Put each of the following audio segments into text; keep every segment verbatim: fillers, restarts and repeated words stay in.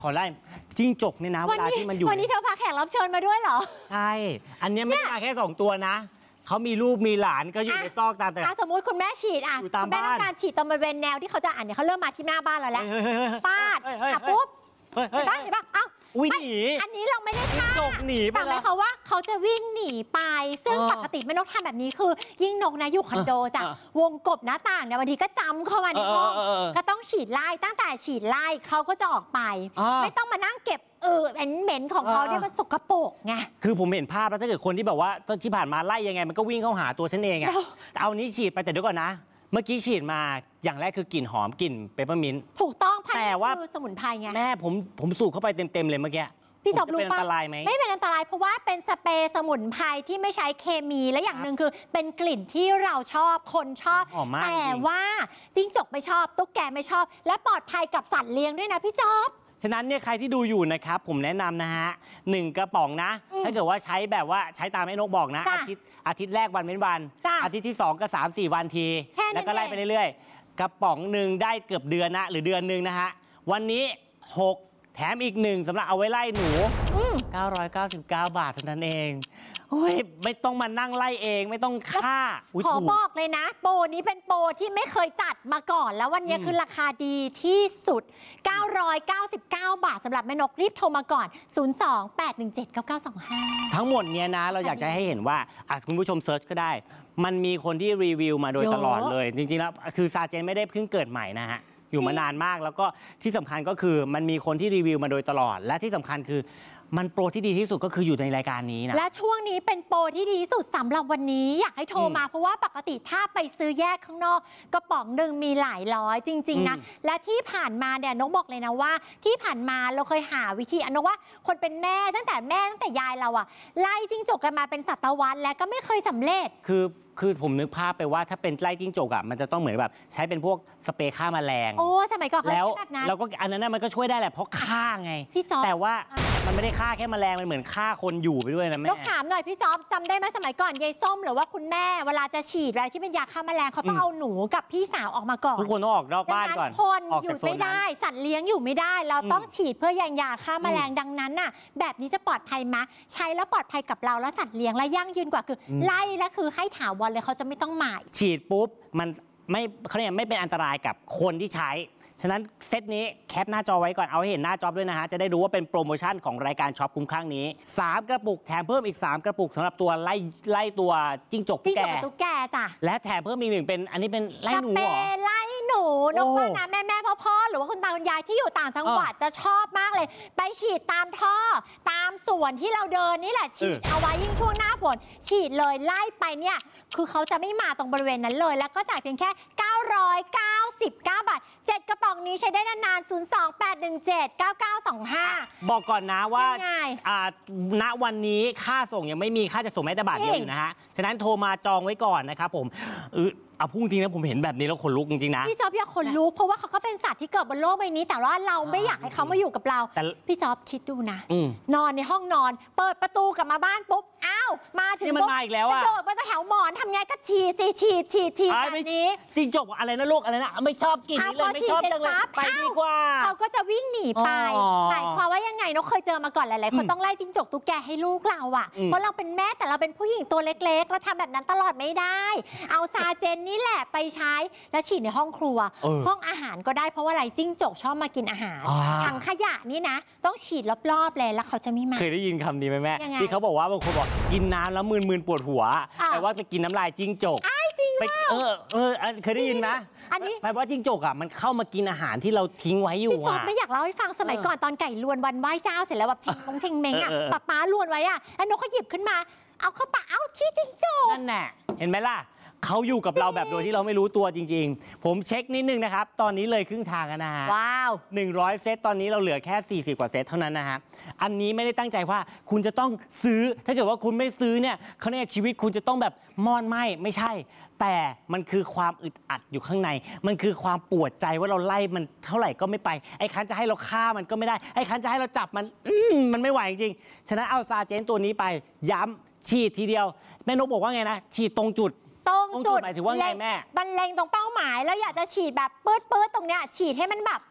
ขอไล่จิ้งจกเนี่ยนะเวลาที่มันอยู่วันนี้เธอพาแขกรับเชิญมาด้วยเหรอใช่อันนี้ไม่ได้มาแค่สองตัวนะเขามีลูกมีหลานก็อยู่ในซอกตามแต่สมมติคุณแม่ฉีดอ่ะคุณแม่ต้องการฉีดตรงบริเวณแนวที่เขาจะอ่านเนี่ยเขาเริ่มมาที่หน้าบ้านเราแล้วปาดอ่ะปุ๊บเห็นปะเห็นปะเอ้าวิ่งหนีอันนี้เราไม่ได้ฆ่าจกหนีไปแต่หมายความว่าเขาจะวิ่งหนีไปซึ่งปกติแม่นกทำแบบนี้คือยิ่งนกนะอยู่คอนโดจ้ะวงกบหน้าต่างเนี่ยบางทีก็จำเข้ามาในห้องก็ต้องฉีดไล่ตั้งแต่ฉีดไล่เขาก็จะออกไปไม่ต้องมานั่งเก็บเออเหม็นๆของเขาเนี่ยมันสกปรกไงคือผมเห็นภาพแล้วถ้าเกิดคนที่แบบว่าที่ผ่านมาไล่ยังไงมันก็วิ่งเข้าหาตัวฉันเองอะเอานี้ฉีดไปแต่เดี๋ยวก่อนนะเมื่อกี้ฉีดมาอย่างแรกคือกลิ่นหอมกลิ่นเปปเปอร์มินต์ถูกต้องแต่ว่าสมุนไพรไงแม่ผมผมสูบเข้าไปเต็มๆเลยเมื่อกี้พี่จอบรู้ป่ะเป็นอันตรายไหมไม่เป็นอันตรายเพราะว่าเป็นสเปรย์สมุนไพรที่ไม่ใช้เคมีและอย่างหนึ่งคือเป็นกลิ่นที่เราชอบคนชอบแต่ว่าจิ้งจกไม่ชอบตุ๊กแกไม่ชอบและปลอดภัยกับสัตว์เลี้ยงด้วยนะพี่จอบฉะนั้นเนี่ยใครที่ดูอยู่นะครับผมแนะนำนะฮะหนึ่งกระป๋องนะถ้าเกิดว่าใช้แบบว่าใช้ตามไอ้นกบอกนะอาทิตย์อาทิตย์แรกวันเว้นวันอาทิตย์ที่สองก็สามสี่วันทีแล้วก็ไล่ไปเรื่อยๆกระป๋องหนึ่งได้เกือบเดือนนะหรือเดือนหนึ่งนะฮะวันนี้หกแถมอีกหนึ่งสำหรับเอาไว้ไล่หนูเก้าร้อยเก้าสิบเก้าบาทเท่านั้นเองโอ้ยไม่ต้องมานั่งไล่เองไม่ต้องฆ่าขอบอกเลยนะโปรนี้เป็นโปรที่ไม่เคยจัดมาก่อนแล้ววันนี้คือราคาดีที่สุดเก้าร้อยเก้าสิบเก้าบาทสำหรับแม่นกรีบโทรมาก่อนศูนย์ สอง แปด หนึ่ง เจ็ด เก้า เก้า สอง ห้าทั้งหมดเนี้ยนะเราอยากจะให้เห็นว่าคุณผู้ชมเซิร์ชก็ได้มันมีคนที่รีวิวมาโดยตลอดเลยจริงๆแล้วคือซาเจนไม่ได้เพิ่งเกิดใหม่นะฮะอยู่มานานมากแล้วก็ที่สำคัญก็คือมันมีคนที่รีวิวมาโดยตลอดและที่สำคัญคือมันโปรที่ดีที่สุดก็คืออยู่ในรายการนี้นะและช่วงนี้เป็นโปรที่ดีที่สุดสำหรับวันนี้อยากให้โทรมาเพราะว่าปกติถ้าไปซื้อแยกข้างนอกกระป๋องหนึ่งมีหลายร้อยจริงๆนะและที่ผ่านมาเนี่ยนกบอกเลยนะว่าที่ผ่านมาเราเคยหาวิธีนกว่าคนเป็นแม่ตั้งแต่แม่ตั้งแต่ยายเราอะไล่จิ้งจกกันมาเป็นศตวรรษแล้วก็ไม่เคยสำเร็จคือคือผมนึกภาพไปว่าถ้าเป็นไล่จิ้งจกอ่ะมันจะต้องเหมือนแบบใช้เป็นพวกสเปรย์ฆ่าแมลงโอ้สมัยก่อนแล้วแบบนั้นแล้วก็อันนั้นมันก็ช่วยได้แหละเพราะฆ่าไงพี่จ๊อบแต่ว่ามันไม่ได้ฆ่าแค่แมลงมันเหมือนฆ่าคนอยู่ไปด้วยนะแม่ยกถามหน่อยพี่จ๊อบจำได้ไหมสมัยก่อนยายส้มหรือว่าคุณแม่เวลาจะฉีดอะไรที่เป็นยาฆ่าแมลงเขาต้องเอาหนูกับพี่สาวออกมาก่อนทุกคนต้องออกนอกบ้านก่อนคนอยู่ไม่ได้สัตว์เลี้ยงอยู่ไม่ได้เราต้องฉีดเพื่อยังยาฆ่าแมลงดังนั้นน่ะแบบนี้จะปลอดภัยไหมใช้แล้วปลอดภัยกับเราและสัตว์เลี้ยงและยั่งยืนกว่าคือไล่และคือให้ถาวรเลยเขาจะไม่ต้องหมายฉีดปุ๊บมันไม่เขาเรียกไม่เป็นอันตรายกับคนที่ใช้ฉะนั้นเซตนี้แคปหน้าจอไว้ก่อนเอาให้เห็นหน้าจอด้วยนะฮะจะได้รู้ว่าเป็นโปรโมชั่นของรายการช็อปคุ้มครั้งนี้สามกระปุกแถมเพิ่มอีกสามกระปุกสำหรับตัวไล่ไล่ตัวจิ้งจกตุ๊กแกตุ๊กแกจ้ะและแถมเพิ่มอีกหนึ่งเป็นอันนี้เป็นไล่หนูเหรอไล่หนูนกว่านะแม่แม่พ่อพ่อหรือว่าคุณตาคุณยายที่อยู่ต่างจังหวัดจะชอบมากเลยไปฉีดตามท่อตามสวนที่เราเดินนี่แหละฉีดเอาไว้ยิ่งช่วงหน้าฝนฉีดเลยไล่ไปเนี่ยคือเขาจะไม่มาตรงบริเวณนั้นเลยแล้วก็จ่ายเพียงแค่เก้าร้อยเก้าสิบเก้าบาทเจ็ดกระป๋องนี้ใช้ได้นานๆศูนย์ สอง แปด หนึ่ง เจ็ด เก้า เก้า สอง ห้าบอกก่อนนะว่าอ่าณวันนี้ค่าส่งยังไม่มีค่าจะส่งแม้แต่บาทเดียวอยู่นะฮะฉะนั้นโทรมาจองไว้ก่อนนะครับผมเออเอาพุ่งจริงนะผมเห็นแบบนี้แล้วขนลุกจริงๆนะพี่จ๊อบอยากขนลุกเพราะว่าเขาก็เป็นสัตว์ที่เกิดบนโลกใบนี้แต่ว่าเราไม่อยากให้เขามาอยู่กับเราแต่พี่จ๊อบคิดดูนะนอนในห้องนอนเปิดประตูกลับมาบ้านปุ๊บอ้าวมาถึงนี่มันมาอีกแล้วอะกระโดดบนแถวหมอนทำไงก็ฉีดสิฉีดฉีดฉีดแบบนี้จริงจบอะไรนะลูกอะไรนะไม่ชอบกินนี่เลยไม่ชอบจังเลยไปดีกว่าเขาก็จะวิ่งหนีไปหมายความว่ายังไงนกเคยเจอมาก่อนหลายๆคนต้องไล่จิ้งจกตุ๊กแกให้ลูกเราอะเพราะเราเป็นแม่แต่เราเป็นผู้หญิงตัวเล็กๆเราทำแบบนั้นตลอดไม่ได้เอาซาเจนนี่แหละไปใช้แล้วฉีดในห้องครัวห้องอาหารก็ได้เพราะว่าอะไรจิ้งจกชอบมากินอาหารถังขยะนี่นะต้องฉีดรอบๆเลยแล้วเขาจะไม่มาเคยได้ยินคำนี้ไหมแม่ที่เขาบอกว่าบางคนบอกกินน้ำแล้วมึนๆปวดหัวแต่ว่าไปกินน้ำลายจิ้งจกจริงเออเออเคยได้ยินนะอันนี้แปลว่าจิ้งจกอ่ะมันเข้ามากินอาหารที่เราทิ้งไว้อยู่อ่ะไม่อยากเล่าให้ฟังสมัยก่อนตอนไก่ลวนวันไหว้เจ้าเสร็จแล้วแบบเชงมงเชงเม้งอ่ะป้าป้าลวนไว้อ่ะแล้วนกก็หยิบขึ้นมาเอาเข้าปากเอาขี้จิ้งจกนั่นแหละเห็นไหมล่ะเขาอยู่กับเราแบบโดยที่เราไม่รู้ตัวจริงๆผมเช็คนิดนึงนะครับตอนนี้เลยครึ่งทางแล้วนะฮะว้าวหนึ่งร้อยเซตตอนนี้เราเหลือแค่สี่สิบกว่าเซตเท่านั้นนะฮะอันนี้ไม่ได้ตั้งใจว่าคุณจะต้องซื้อถ้าเกิดว่าคุณไม่ซื้อเนี่ยเขาเนี่ยชีวิตคุณจะต้องแบบมอดไหมไม่ใช่แต่มันคือความอึดอัดอยู่ข้างในมันคือความปวดใจว่าเราไล่มันเท่าไหร่ก็ไม่ไปไอ้คันจะให้เราฆ่ามันก็ไม่ได้ไอ้คันจะให้เราจับมันมันไม่ไหวจริงๆฉะนั้นเอาซาเจนตัวนี้ไปย้ำฉีดทีเดียวแม่นกบอกว่าไงนะฉีดตรงจุดตรงจุดหมายถึงว่าไงแม่มันเล็งตรงเป้าหมายแล้วอยากจะฉีดแบบปื๊ดปื๊ดตรงเนี้ยฉีดให้มันแบบ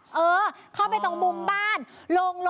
เออ เข้าไปตรงมุมบ้านลง